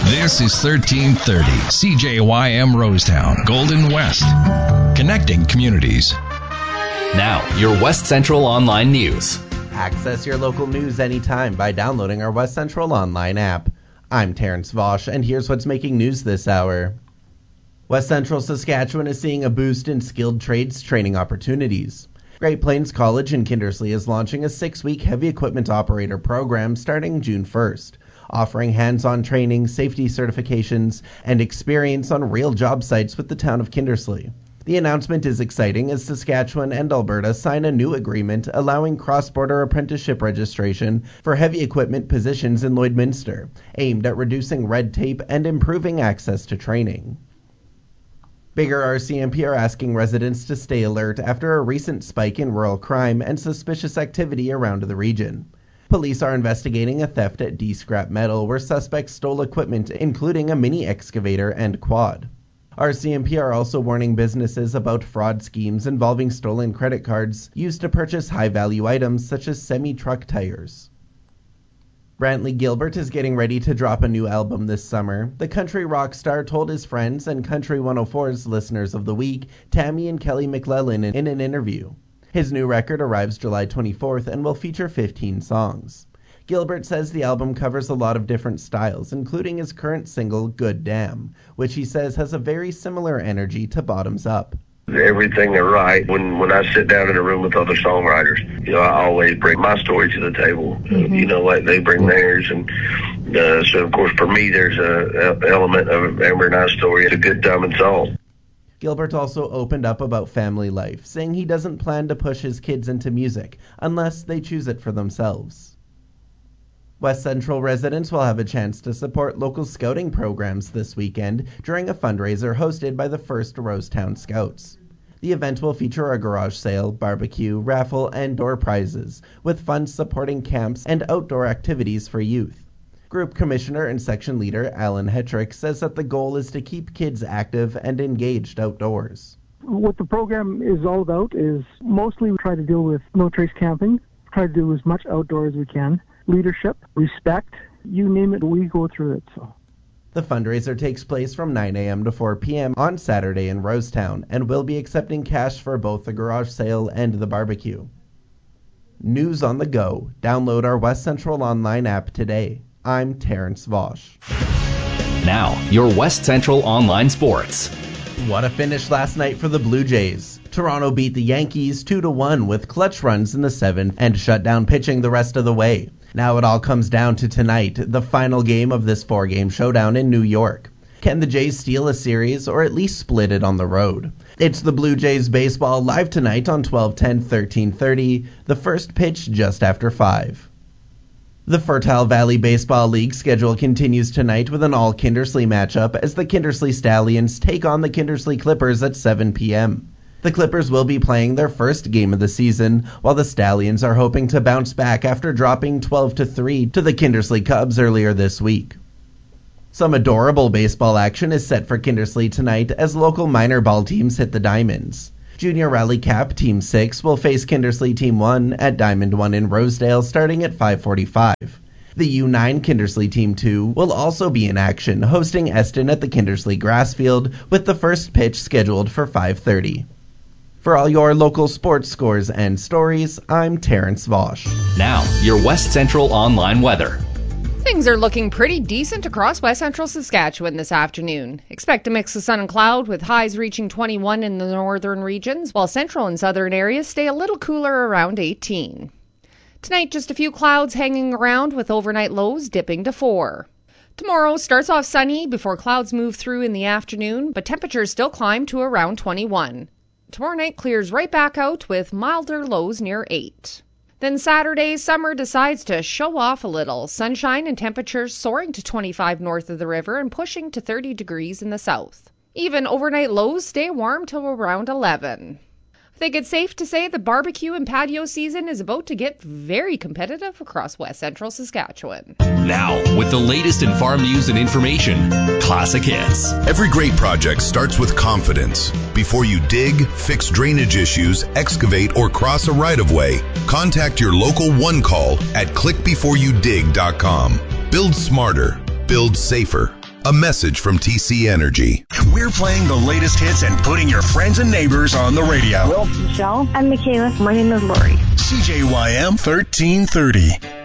This is 1330 CJYM Rosetown, Golden West. Connecting communities. Now, your West Central Online News. Access your local news anytime by downloading our West Central Online app. I'm Terrence Vosch, and here's what's making news this hour. West Central Saskatchewan is seeing a boost in skilled trades training opportunities. Great Plains College in Kindersley is launching a 6-week heavy equipment operator program starting June 1st, offering hands-on training, safety certifications, and experience on real job sites with the town of Kindersley. The announcement is exciting as Saskatchewan and Alberta sign a new agreement allowing cross-border apprenticeship registration for heavy equipment positions in Lloydminster, aimed at reducing red tape and improving access to training. Biggar RCMP are asking residents to stay alert after a recent spike in rural crime and suspicious activity around the region. Police are investigating a theft at D-Scrap Metal where suspects stole equipment including a mini excavator and quad. RCMP are also warning businesses about fraud schemes involving stolen credit cards used to purchase high-value items such as semi-truck tires. Brantley Gilbert is getting ready to drop a new album this summer. The country rock star told his friends and Country 104's listeners of the week, Tammy and Kelly McLellan, in an interview. His new record arrives July 24th and will feature 15 songs. Gilbert says the album covers a lot of different styles, including his current single, Good Damn, which he says has a very similar energy to Bottoms Up. Everything I write, when I sit down in a room with other songwriters, I always bring my story to the table. Like they bring theirs. And so, of course, for me, there's an element of every nice story. It's a good time and song. Gilbert also opened up about family life, saying he doesn't plan to push his kids into music unless they choose it for themselves. West Central residents will have a chance to support local scouting programs this weekend during a fundraiser hosted by the First Rosetown Scouts. The event will feature a garage sale, barbecue, raffle, and door prizes, with funds supporting camps and outdoor activities for youth. Group Commissioner and Section Leader Alan Hetrick says that the goal is to keep kids active and engaged outdoors. What the program is all about is mostly we try to deal with no trace camping, try to do as much outdoor as we can. Leadership, respect, you name it, we go through it. So, the fundraiser takes place from 9 a.m. to 4 p.m. on Saturday in Rosetown and will be accepting cash for both the garage sale and the barbecue. News on the go. Download our West Central Online app today. I'm Terrence Vosch. Now, your West Central Online Sports. What a finish last night for the Blue Jays. Toronto beat the Yankees 2-1 with clutch runs in the 7th and shut down pitching the rest of the way. Now it all comes down to tonight, the final game of this 4-game showdown in New York. Can the Jays steal a series or at least split it on the road? It's the Blue Jays baseball live tonight on 12:10, 13:30, the first pitch just after 5. The Fertile Valley Baseball League schedule continues tonight with an all-Kindersley matchup as the Kindersley Stallions take on the Kindersley Clippers at 7 p.m. The Clippers will be playing their first game of the season, while the Stallions are hoping to bounce back after dropping 12-3 to the Kindersley Cubs earlier this week. Some adorable baseball action is set for Kindersley tonight as local minor ball teams hit the diamonds. Junior Rally Cap Team 6 will face Kindersley Team 1 at Diamond 1 in Rosedale starting at 5:45. The U9 Kindersley Team 2 will also be in action, hosting Eston at the Kindersley Grassfield with the first pitch scheduled for 5:30. For all your local sports scores and stories, I'm Terrence Vosch. Now, your West Central Online weather. Things are looking pretty decent across West Central Saskatchewan this afternoon. Expect a mix of sun and cloud with highs reaching 21 in the northern regions, while central and southern areas stay a little cooler around 18. Tonight, just a few clouds hanging around with overnight lows dipping to 4. Tomorrow starts off sunny before clouds move through in the afternoon, but temperatures still climb to around 21. Tomorrow night clears right back out with milder lows near 8. Then Saturday, summer decides to show off a little. Sunshine and temperatures soaring to 25 north of the river and pushing to 30 degrees in the south. Even overnight lows stay warm till around 11. I think it's safe to say the barbecue and patio season is about to get very competitive across West Central Saskatchewan. Now, with the latest in farm news and information, Classic Hits. Every great project starts with confidence. Before you dig, fix drainage issues, excavate, or cross a right-of-way, contact your local One Call at clickbeforeyoudig.com. Build smarter. Build safer. A message from TC Energy. We're playing the latest hits and putting your friends and neighbors on the radio. Michelle. I'm Michaela. My name is Lori. CJYM 1330.